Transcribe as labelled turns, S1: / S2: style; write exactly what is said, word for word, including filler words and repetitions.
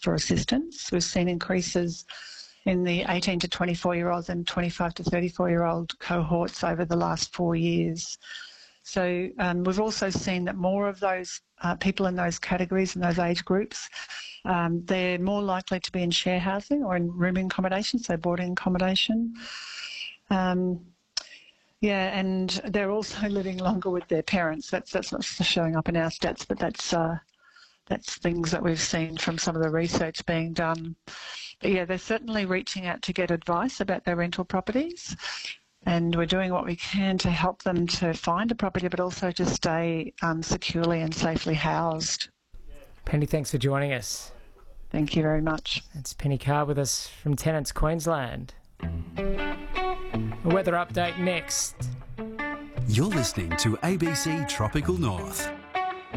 S1: for assistance. We've seen increases in the eighteen to twenty-four-year-olds and twenty-five to thirty-four-year-old cohorts over the last four years. So um, we've also seen that more of those uh, people in those categories and those age groups, um, they're more likely to be in share housing or in rooming accommodation, so boarding accommodation. Um, yeah, and they're also living longer with their parents. That's that's not showing up in our stats, but that's uh, that's things that we've seen from some of the research being done. But yeah, they're certainly reaching out to get advice about their rental properties. And we're doing what we can to help them to find a property, but also to stay um, securely and safely housed.
S2: Penny, thanks for joining us.
S1: Thank you very much.
S2: It's Penny Carr with us from Tenants Queensland. A weather update next.
S3: You're listening to A B C Tropical North.